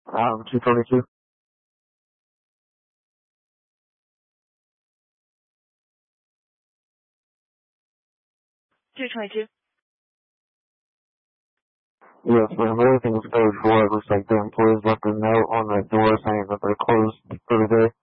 222. 222. Yes, ma'am. Everything was paid for. It looks like the employees left a note on the door saying that they're closed for the day.